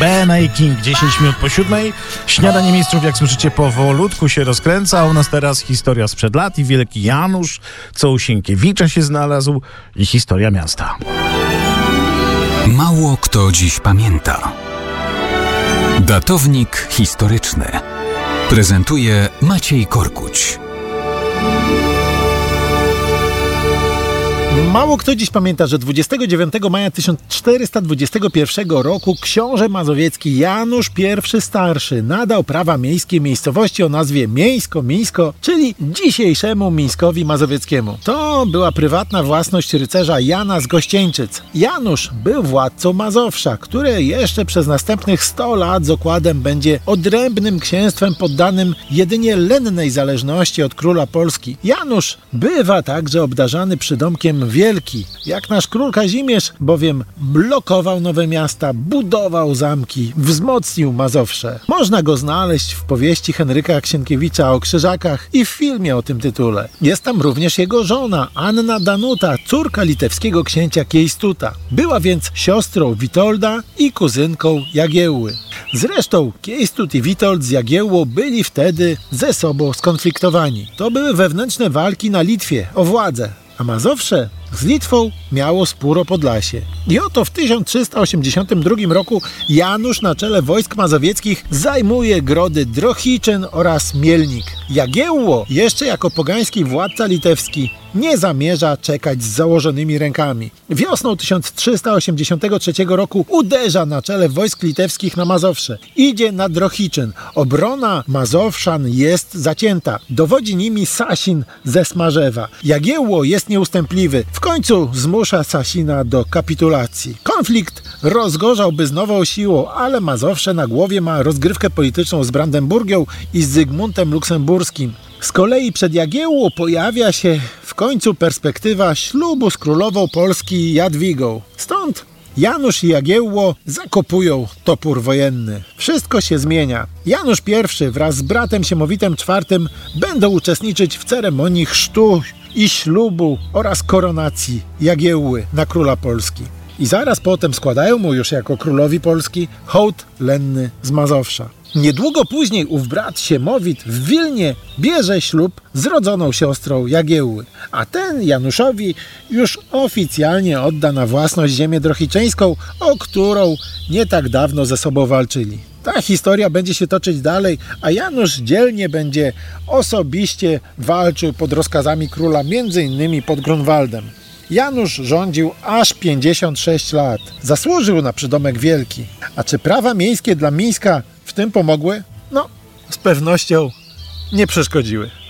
BNA King, 10 minut po 7. Śniadanie Mistrzów, jak słyszycie, powolutku się rozkręca. A u nas teraz historia sprzed lat i wielki Janusz, co u Sienkiewicza się znalazł i historia miasta. Mało kto dziś pamięta. Datownik historyczny prezentuje Maciej Korkuć. Mało kto dziś pamięta, że 29 maja 1421 roku książę mazowiecki Janusz I Starszy nadał prawa miejskie miejscowości o nazwie Miejsko-Mińsko, czyli dzisiejszemu Mińskowi Mazowieckiemu. To była prywatna własność rycerza Jana z Gościeńczyc. Janusz był władcą Mazowsza, które jeszcze przez następnych 100 lat z okładem będzie odrębnym księstwem poddanym jedynie lennej zależności od króla Polski. Janusz bywa także obdarzany przydomkiem Wielki, jak nasz król Kazimierz, bowiem blokował nowe miasta, budował zamki, wzmocnił Mazowsze. Można go znaleźć w powieści Henryka Sienkiewicza o Krzyżakach i w filmie o tym tytule. Jest tam również jego żona, Anna Danuta, córka litewskiego księcia Kiejstuta. Była więc siostrą Witolda i kuzynką Jagiełły. Zresztą Kiejstut i Witold z Jagiełłą byli wtedy ze sobą skonfliktowani. To były wewnętrzne walki na Litwie o władzę, a Mazowsze z Litwą miało spór o Podlasie. I oto w 1382 roku Janusz na czele wojsk mazowieckich zajmuje grody Drohiczyn oraz Mielnik. Jagiełło, jeszcze jako pogański władca litewski, nie zamierza czekać z założonymi rękami. Wiosną 1383 roku uderza na czele wojsk litewskich na Mazowsze. Idzie na Drohiczyn. Obrona Mazowszan jest zacięta. Dowodzi nimi Sasin ze Smarzewa. Jagiełło jest nieustępliwy. W końcu zmusza Sasina do kapitulacji. Konflikt rozgorzałby z nową siłą, ale Mazowsze na głowie ma rozgrywkę polityczną z Brandenburgią i z Zygmuntem Luksemburskim. Z kolei przed Jagiełłą pojawia się w końcu perspektywa ślubu z królową Polski Jadwigą. Stąd Janusz i Jagiełło zakopują topór wojenny. Wszystko się zmienia. Janusz I wraz z bratem Siemowitem IV będą uczestniczyć w ceremonii chrztu i ślubu oraz koronacji Jagiełły na króla Polski. I zaraz potem składają mu już jako królowi Polski hołd lenny z Mazowsza. Niedługo później ów brat Siemowit w Wilnie bierze ślub z rodzoną siostrą Jagiełły, a ten Januszowi już oficjalnie odda na własność ziemię drohiczeńską, o którą nie tak dawno ze sobą walczyli. Ta historia będzie się toczyć dalej, a Janusz dzielnie będzie osobiście walczył pod rozkazami króla, m.in. pod Grunwaldem. Janusz rządził aż 56 lat. Zasłużył na przydomek wielki. A czy prawa miejskie dla Mińska w tym pomogły? No, z pewnością nie przeszkodziły.